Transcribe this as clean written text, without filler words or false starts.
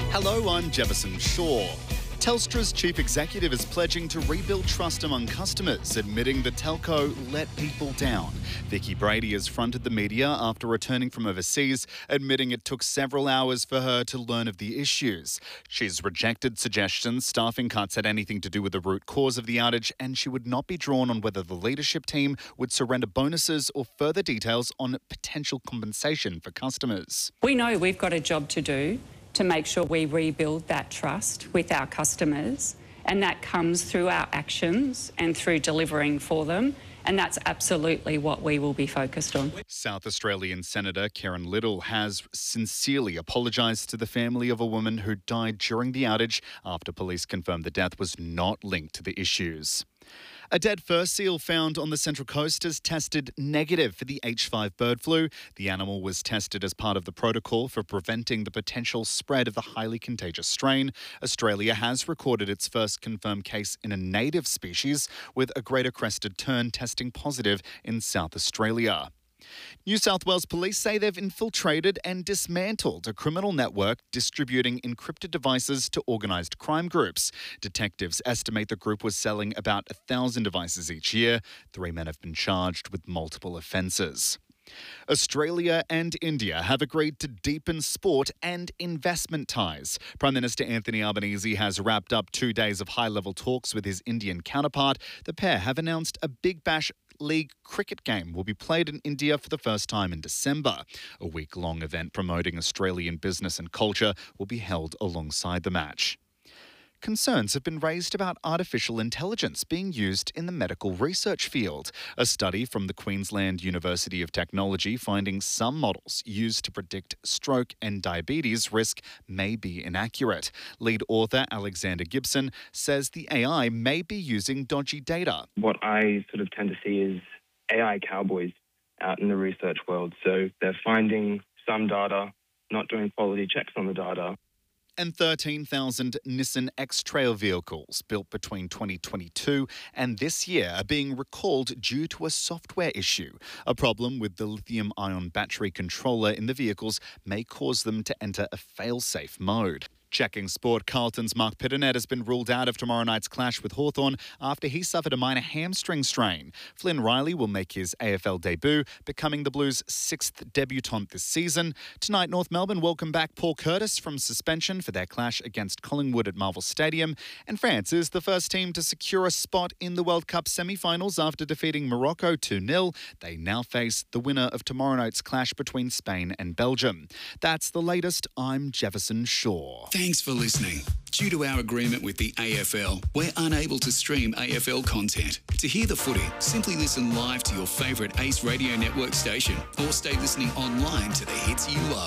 Hello, I'm Jefferson Shaw. Telstra's chief executive is pledging to rebuild trust among customers, admitting the telco let people down. Vicky Brady has fronted the media after returning from overseas, admitting it took several hours for her to learn of the issues. She's rejected suggestions staffing cuts had anything to do with the root cause of the outage, and she would not be drawn on whether the leadership team would surrender bonuses or further details on potential compensation for customers. We know we've got a job to do to make sure we rebuild that trust with our customers, and that comes through our actions and through delivering for them, and that's absolutely what we will be focused on. South Australian Senator Karen Little has sincerely apologised to the family of a woman who died during the outage after police confirmed the death was not linked to the issues. A dead fur seal found on the Central Coast has tested negative for the H5 bird flu. The animal was tested as part of the protocol for preventing the potential spread of the highly contagious strain. Australia has recorded its first confirmed case in a native species, with a greater crested tern testing positive in South Australia. New South Wales Police say they've infiltrated and dismantled a criminal network distributing encrypted devices to organised crime groups. Detectives estimate the group was selling about 1,000 devices each year. 3 men have been charged with multiple offences. Australia and India have agreed to deepen sport and investment ties. Prime Minister Anthony Albanese has wrapped up 2 days of high-level talks with his Indian counterpart. The pair have announced a Big Bash League cricket game will be played in India for the first time in December. A week-long event promoting Australian business and culture will be held alongside the match. Concerns have been raised about artificial intelligence being used in the medical research field. A study from the Queensland University of Technology finding some models used to predict stroke and diabetes risk may be inaccurate. Lead author Alexander Gibson says the AI may be using dodgy data. What I sort of tend to see is AI cowboys out in the research world. So they're finding some data, not doing quality checks on the data. And 13,000 Nissan X-Trail vehicles built between 2022 and this year are being recalled due to a software issue. A problem with the lithium-ion battery controller in the vehicles may cause them to enter a fail-safe mode. Checking sport, Carlton's Mark Pitternet has been ruled out of tomorrow night's clash with Hawthorn after he suffered a minor hamstring strain. Flynn Riley will make his AFL debut, becoming the Blues' 6th debutant this season. Tonight, North Melbourne welcome back Paul Curtis from suspension for their clash against Collingwood at Marvel Stadium. And France is the first team to secure a spot in the World Cup semi-finals after defeating Morocco 2-0. They now face the winner of tomorrow night's clash between Spain and Belgium. That's the latest. I'm Jefferson Shaw. Thanks for listening. Due to our agreement with the AFL, we're unable to stream AFL content. To hear the footy, simply listen live to your favourite Ace Radio Network station or stay listening online to the hits you love.